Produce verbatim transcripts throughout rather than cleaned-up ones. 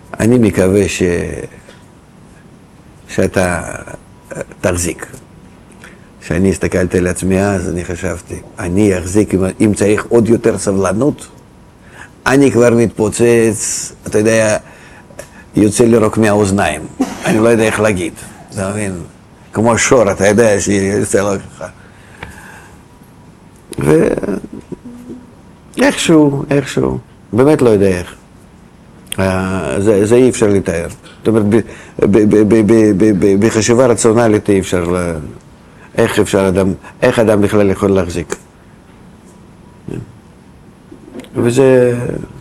אני מקווה ש... שאתה תחזיק. כשאני הסתכלתי על עצמי אז, אני חשבתי, אני אחזיק, אם צריך עוד יותר סבלנות, אני כבר מתפוצץ, אתה יודע, יוצא לי רוק מהאוזניים. אני לא יודע איך להגיד, אתה מבין? כמו שור, אתה יודע שיוצא לו ככה. ואיכשהו, איכשהו, באמת לא יודע איך. זה, זה אי אפשר לתאר. זאת אומרת, בחשיבה רציונלית אי אפשר, איך אפשר אדם, איך אדם בכלל יכול להחזיק. וזה,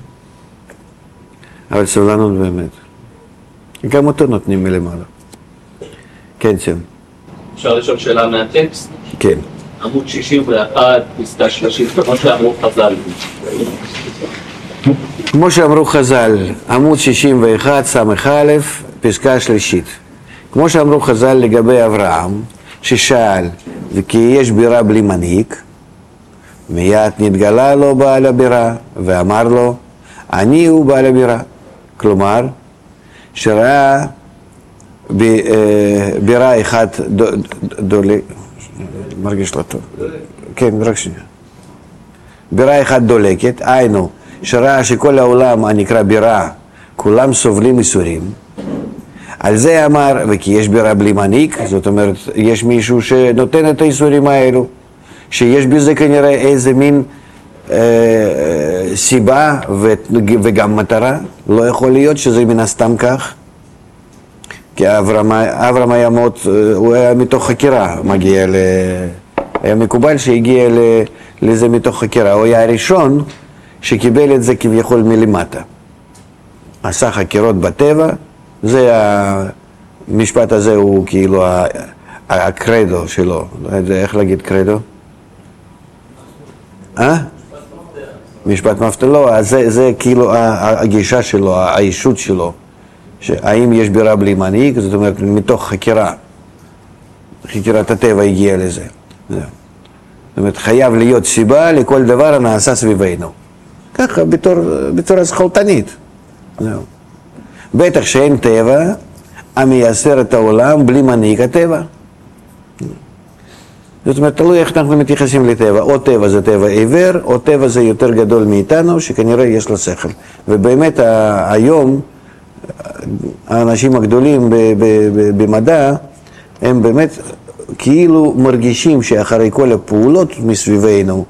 אבל סבלנות באמת. גם אותו נותנים מלמעלה. כן, שם. אפשר לשאול שאלה מהטקסט? כן. עמוד שישים ואחת, פסקה שלושים, כמו שאמרו חז"ל. כמו שאמרו חז"ל, עמוד שישים ואחת, סמך א', פסקה שלישית. כמו שאמרו חז"ל לגבי אברהם, ששאל, וכי יש בירה בלי מנהיג, מיד נתגלה לו בעל הבירה, ואמר לו, אני הוא בעל הבירה. כלומר, שראה ב, אה, בירה אחת דולק, מרגיש לא טוב. כן, רק שנייה. בירה אחת דולקת, היינו, שראה שכל העולם הנקרא בירה, כולם סובלים איסורים. על זה אמר, וכי יש בירה בלי מנהיג, זאת אומרת, יש מישהו שנותן את האיסורים האלו, שיש בזה כנראה איזה מין אה, סיבה ו, וגם מטרה. לא יכול להיות שזה מן הסתם כך. כי אברהם, אברהם היה מאוד, הוא היה מתוך חקירה, מגיע ל... היה מקובל שהגיע ל, לזה מתוך חקירה. הוא היה הראשון שקיבל את זה כביכול מלמטה. עשה חקירות בטבע, זה המשפט הזה הוא כאילו הקרדו שלו. לא יודע איך להגיד קרדו? אה? משפט מפתח. לא, זה, זה כאילו הגישה שלו, האישות שלו. האם יש בירה בלי מנהיג, זאת אומרת, מתוך חקירה, חקירת הטבע הגיעה לזה. זאת אומרת, חייב להיות סיבה לכל דבר הנעשה סביבנו. ככה, בתור, בצורה שכלתנית. בטח שאין טבע המייסר את העולם בלי מנהיג הטבע. זאת אומרת, תלוי איך אנחנו מתייחסים לטבע. או טבע זה טבע עיוור, או טבע זה יותר גדול מאיתנו, שכנראה יש לו שכל. ובאמת היום, האנשים הגדולים במדע, הם באמת כאילו מרגישים שאחרי כל הפעולות מסביבנו,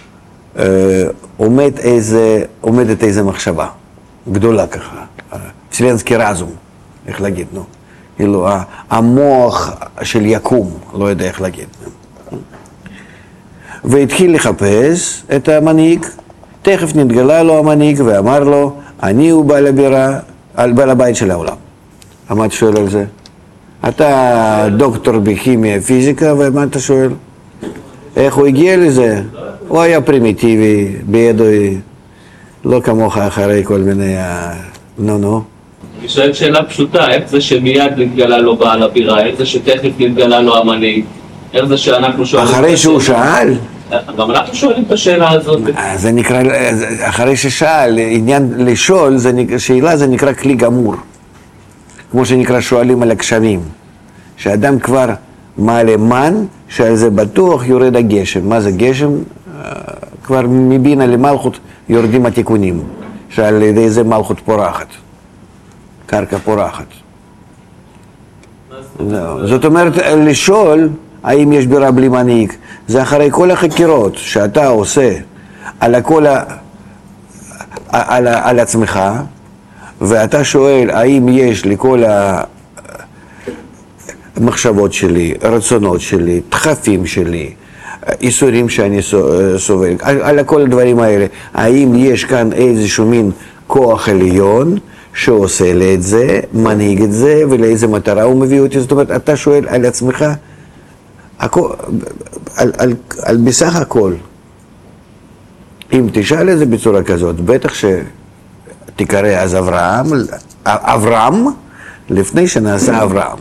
עומד איזה, עומדת איזה מחשבה גדולה ככה, צלנסקי רזום, איך להגיד, נו, כאילו, המוח של יקום, לא יודע איך להגיד. והתחיל לחפש את המנהיג, תכף נתגלה לו המנהיג ואמר לו, אני הוא בעל הבירה, על בעל הבית של העולם. מה אתה שואל על זה? אתה דוקטור בכימיה פיזיקה, ומה אתה שואל? איך הוא הגיע לזה? הוא היה פרימיטיבי, בידוי, לא כמוך אחרי כל מיני... נו, נו. אני שואל שאלה פשוטה, איך זה שמיד נתגלה לו בעל הבירה? איך זה שתכף נתגלה לו המנהיג? איך זה שאנחנו שואלים... אחרי שהוא שאל? גם אנחנו שואלים את השאלה הזאת. זה נקרא, אחרי ששאל, עניין לשאול, שאלה זה נקרא כלי גמור. כמו שנקרא שואלים על הגשמים. שאדם כבר מעלה מן, שעל זה בטוח יורד הגשם. מה זה גשם? כבר מבינה למלכות יורדים התיקונים. שעל ידי זה מלכות פורחת. קרקע פורחת. זאת אומרת, לשאול האם יש בירה בלי מנהיג, זה אחרי כל החקירות שאתה עושה על הכל, על, על עצמך, ואתה שואל האם יש לכל המחשבות שלי, רצונות שלי, דחפים שלי, איסורים שאני סובל, על, על כל הדברים האלה, האם יש כאן איזשהו מין כוח עליון שעושה לי את זה, מנהיג את זה, ולאיזה מטרה הוא מביא אותי. זאת אומרת, אתה שואל על עצמך, הכל, על, על, על בסך הכל. אם תשאל את זה בצורה כזאת, בטח שתקרא אז אברהם, אברהם, לפני שנעשה אברהם.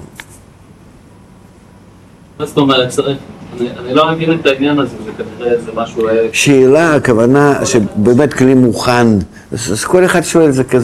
מה זאת אומרת, צריך? אני, אני לא מבין את העניין הזה, זה כנראה איזה משהו... שאלה, הכוונה שבאמת כלי מוכן, אז כל אחד שואל זה כזה.